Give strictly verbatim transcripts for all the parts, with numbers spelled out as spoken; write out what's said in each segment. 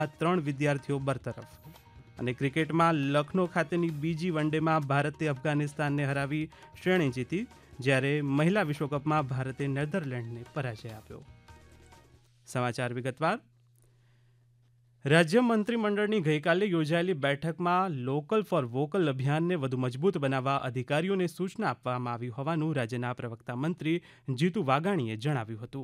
ત્રણ વિદ્યાર્થીઓ બરતરફ. અને ક્રિકેટમાં લખનૌ ખાતેની બીજી વનડેમાં ભારતે અફઘાનિસ્તાનને હરાવી શ્રેણી જીતી, જ્યારે મહિલા વિશ્વકપમાં ભારતે નેધરલેન્ડને પરાજય આપ્યો. સમાચાર વિગતવાર. રાજ્ય મંત્રીમંડળની ગઈકાલે યોજાયેલી બેઠકમાં લોકલ ફોર વોકલ અભિયાનને વધુ મજબૂત બનાવવા અધિકારીઓને સૂચના આપવામાં આવી હોવાનું રાજ્યના પ્રવક્તા મંત્રી જીતુ વાઘાણીએ જણાવ્યું હતું.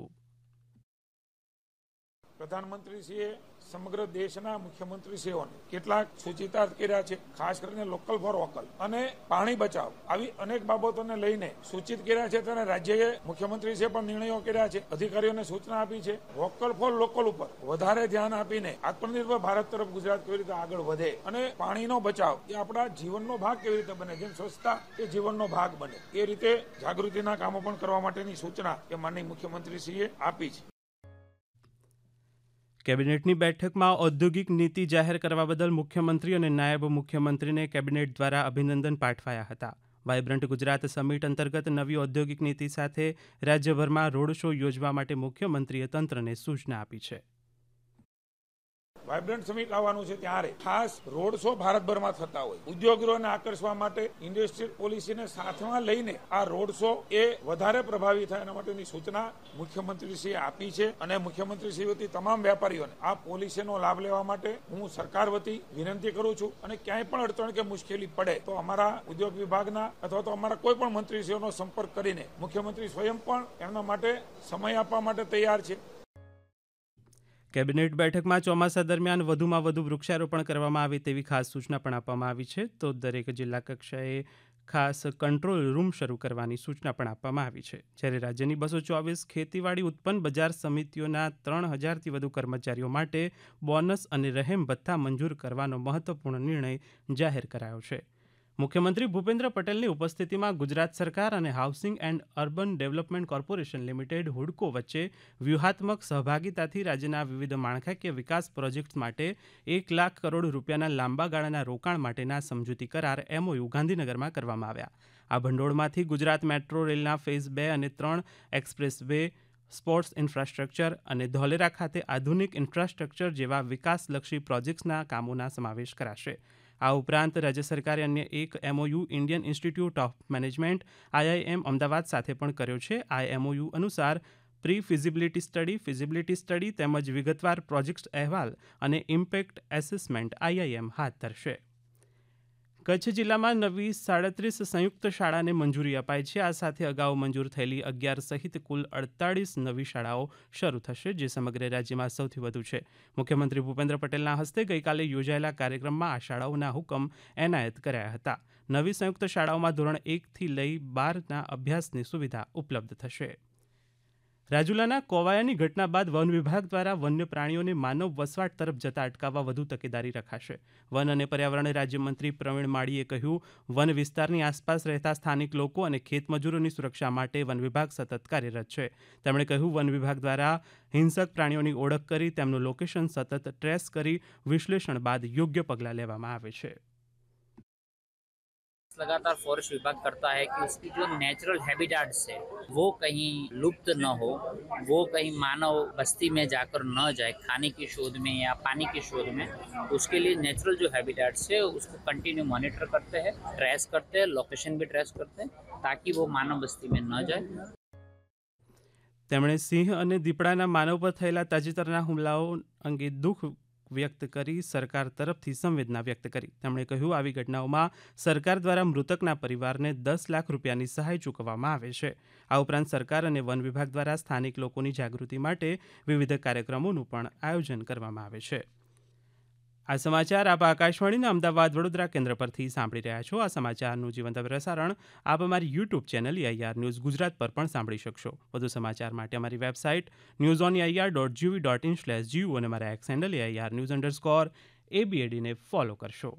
પ્રધાનમંત્રીશ્રીએ સમગ્ર દેશના મુખ્યમંત્રીશ્રીઓને કેટલાક સૂચિતાર્થ કર્યા છે, ખાસ કરીને લોકલ ફોર વોકલ અને પાણી બચાવ આવી અનેક બાબતોને લઈને સૂચિત કર્યા છે. ત્યારે રાજ્યએ મુખ્યમંત્રીશ્રીએ પણ નિર્ણયો કર્યા છે, અધિકારીઓને સૂચના આપી છે. વોકલ ફોર લોકલ ઉપર વધારે ધ્યાન આપીને આત્મનિર્ભર ભારત તરફ ગુજરાત કેવી રીતે આગળ વધે અને પાણીનો બચાવ એ આપણા જીવનનો ભાગ કેવી રીતે બને, જેમ સ્વચ્છતા એ જીવનનો ભાગ બને, એ રીતે જાગૃતિના કામો પણ કરવા માટેની સૂચના એ માનનીય મુખ્યમંત્રીશ્રીએ આપી છે. કેબિનેટની બેઠકમાં ઔદ્યોગિક નીતિ જાહેર કરવા બદલ મુખ્યમંત્રી અને નાયબ મુખ્યમંત્રીને કેબિનેટ દ્વારા અભિનંદન પાઠવાયા હતા. વાયબ્રન્ટ ગુજરાત સમિટ અંતર્ગત નવી ઔદ્યોગિક નીતિ સાથે રાજ્યભરમાં રોડ શો યોજવા માટે મુખ્યમંત્રીએ તંત્રને સૂચના આપી છે. વાયબ્રન્ટ સમિટ આવવાનું છે, ત્યારે ખાસ રોડ શો ભારતભરમાં થતા હોય, ઉદ્યોગોને આકર્ષવા માટે ઇન્ડસ્ટ્રીયલ પોલિસીને સાથમાં લઈને આ રોડ શો એ વધારે પ્રભાવી થાય એના માટેની સૂચના મુખ્યમંત્રીશ્રીએ આપી છે. અને મુખ્યમંત્રીશ્રી વતી તમામ વેપારીઓને આ પોલિસીનો લાભ લેવા માટે હું સરકાર વતી વિનંતી કરું છું. અને ક્યાંય પણ અડચણ કે મુશ્કેલી પડે તો અમારા ઉદ્યોગ વિભાગના અથવા તો અમારા કોઈ પણ મંત્રીશ્રીઓનો સંપર્ક કરીને મુખ્યમંત્રી સ્વયં પણ એમના માટે સમય આપવા માટે તૈયાર છે. કેબિનેટ બેઠકમાં ચોમાસા દરમિયાન વધુમાં વધુ વૃક્ષારોપણ કરવામાં આવે તેવી ખાસ સૂચના પણ આપવામાં આવી છે. તો દરેક જિલ્લા કક્ષાએ ખાસ કંટ્રોલ રૂમ શરૂ કરવાની સૂચના પણ આપવામાં આવી છે. જ્યારે રાજ્યની બસો ચોવીસ ખેતીવાડી ઉત્પન્ન બજાર સમિતિઓના ત્રણ હજારથી વધુ કર્મચારીઓ માટે બોનસ અને રહેમ ભથ્થા મંજૂર કરવાનો મહત્વપૂર્ણ નિર્ણય જાહેર કરાયો છે. મુખ્યમંત્રી ભૂપેન્દ્ર પટેલની ઉપસ્થિતિમાં ગુજરાત સરકાર અને housing and urban development corporation limited હુડકો વચ્ચે વ્યૂહાત્મક સહભાગીતાથી રાજ્યના વિવિધ માળખાકીય વિકાસ પ્રોજેક્ટ્સ માટે એક લાખ કરોડ રૂપિયાના લાંબા ગાળાના રોકાણ માટેના સમજૂતી કરાર એમઓયુ ગાંધીનગરમાં કરવામાં આવ્યા. આ ભંડોળમાંથી ગુજરાત મેટ્રો રેલના ફેઝ બે અને ત્રણ એક્સપ્રેસ વે, સ્પોર્ટ્સ ઇન્ફ્રાસ્ટ્રક્ચર અને ધોલેરા ખાતે આધુનિક ઇન્ફ્રાસ્ટ્રક્ચર જેવા વિકાસલક્ષી પ્રોજેક્ટ્સના કામોના સમાવેશ કરાશે. આ ઉપરાંત રાજ્ય સરકારે અન્ય એક MOU Indian institute of management IIM Ahmedabad સાથે પણ કર્યો છે. આ એમઓયુ અનુસાર pre feasibility study, feasibility study તેમજ વિગતવાર પ્રોજેક્ટ અહેવાલ અને ઇમ્પેક્ટ એસેસમેન્ટ આઈઆઈએમ હાથ ધરશે. કચ્છ જિલ્લામાં નવી સાડત્રીસ સંયુક્ત શાળાને મંજૂરી અપાઈ છે. આ સાથે અગાઉ મંજૂર થયેલી અગિયાર સહિત કુલ અડતાળીસ નવી શાળાઓ શરૂ થશે, જે સમગ્ર રાજ્યમાં સૌથી વધુ છે. મુખ્યમંત્રી ભૂપેન્દ્ર પટેલના હસ્તે ગઈકાલે યોજાયેલા કાર્યક્રમમાં આ શાળાઓના હુકમ એનાયત કર્યા હતા. નવી સંયુક્ત શાળાઓમાં ધોરણ એકથી લઈ બારના અભ્યાસની સુવિધા ઉપલબ્ધ થશે. રાજુલાના કોવાયાની ઘટના બાદ વન વિભાગ દ્વારા વન્ય પ્રાણીઓને માનવ વસવાટ તરફ જતા અટકાવવા વધુ તકેદારી રખાશે. વન અને પર્યાવરણ રાજ્યમંત્રી પ્રવીણ માળીએ કહ્યું, વન વિસ્તારની આસપાસ રહેતા સ્થાનિક લોકો અને ખેતમજૂરોની સુરક્ષા માટે વન વિભાગ સતત કાર્યરત છે. તેમણે કહ્યું, વન વિભાગ દ્વારા હિંસક પ્રાણીઓની ઓળખ કરી તેમનું લોકેશન સતત ટ્રેસ કરી વિશ્લેષણ બાદ યોગ્ય પગલાં લેવામાં આવે છે. लगातार फॉरेस्ट विभाग करता है कि उसकी जो नेचुरल हैबिटेट्स है वो कहीं लुप्त न हो, वो कहीं मानव बस्ती में जाकर न जाए खाने की शोध में या पानी की शोध में. उसके लिए नेचुरल जो हैबिटेट्स है उसको कंटिन्यू मॉनिटर करते हैं, ट्रेस करते हैं, लोकेशन भी ट्रेस करते हैं ताकि वो मानव बस्ती में न जाए. તેમણે સિંહ અને દીપડાના માનવ પર થયેલા તાજેતરના હુમલાઓ અંગે દુઃખ વ્યક્ત કરી સરકાર તરફથી સંવેદના વ્યક્ત કરી. તેમણે કહ્યું, આવી ઘટનાઓમાં સરકાર દ્વારા મૃતકના પરિવારને દસ લાખ રૂપિયાની સહાય ચૂકવવામાં આવે છે. આ ઉપરાંત સરકાર અને વન વિભાગ દ્વારા સ્થાનિક લોકોની જાગૃતિ માટે વિવિધ કાર્યક્રમોનું પણ આયોજન કરવામાં આવે છે. આ સમાચાર આપ આકાશવાણીના અમદાવાદ વડોદરા કેન્દ્ર પરથી સાંભળી રહ્યા છો. આ સમાચારનું જીવંત પ્રસારણ આપ અમારી YouTube channel AIR news Gujarat પર પણ સાંભળી શકશો. વધુ સમાચાર માટે અમારી website news on AIR dot GOV dot in slash GU અને અમારા x handle AIR news underscore એબીએડીને follow કરશો.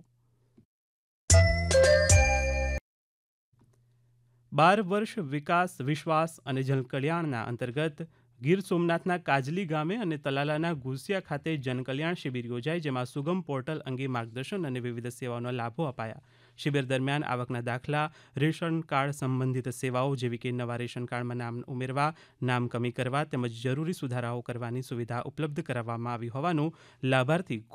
બાર વર્ષ વિકાસ, વિશ્વાસ અને જનકલ્યાણના અંતર્ગત ગીર સોમનાથના કાજલી ગામે અને તલાલાના ઘુસિયા ખાતે જનકલ્યાણ શિબિર યોજાઈ, જેમાં સુગમ પોર્ટલ અંગે માર્ગદર્શન અને વિવિધ સેવાઓના લાભો અપાયા. શિબિર દરમિયાન આવકના દાખલા, રેશન કાર્ડ સંબંધિત સેવાઓ જેવી કે નવા રેશન કાર્ડમાં નામ ઉમેરવા, નામ કમી કરવા તેમજ જરૂરી સુધારાઓ કરવાની સુવિધા ઉપલબ્ધ કરાવવામાં આવી હોવાનું લાભાર્થી